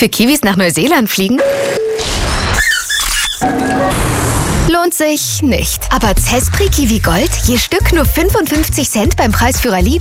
Für Kiwis nach Neuseeland fliegen? Lohnt sich nicht. Aber Zespri Kiwi Gold, je Stück nur 55 Cent beim Preisführer Lidl.